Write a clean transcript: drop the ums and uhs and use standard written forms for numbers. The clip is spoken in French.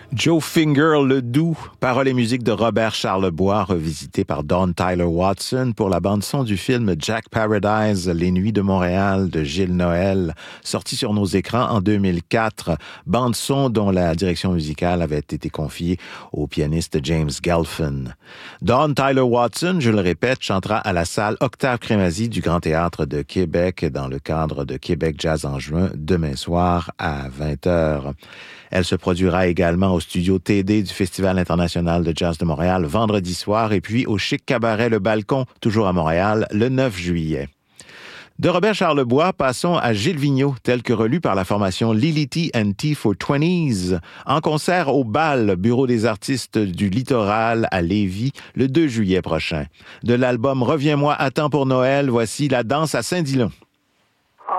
Joe Finger le Doux, paroles et musique de Robert Charlebois, revisité par Dawn Tyler Watson pour la bande-son du film Jack Paradise, Les Nuits de Montréal de Gilles Noël, sorti sur nos écrans en 2004, bande-son dont la direction musicale avait été confiée au pianiste James Gelfand. Dawn Tyler Watson, je le répète, chantera à la salle Octave Crémazie du Grand Théâtre de Québec dans le cadre de Québec Jazz en juin, demain soir à 20h. Elle se produira également au studio TD du Festival international de jazz de Montréal vendredi soir et puis au Chic Cabaret Le Balcon, toujours à Montréal, le 9 juillet. De Robert Charlebois, passons à Gilles Vigneault, tel que relu par la formation Lily T and T for 20s, en concert au BAL, Bureau des artistes du Littoral à Lévis, le 2 juillet prochain. De l'album Reviens-moi à temps pour Noël, voici La danse à Saint-Dillon.